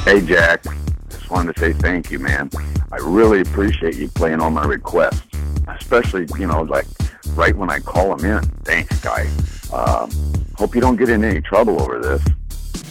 Hey, Jack. Just wanted to say thank you, man. I really appreciate you playing all my requests, especially, like right when I call them in. Thanks, guy. Hope you don't get in any trouble over this.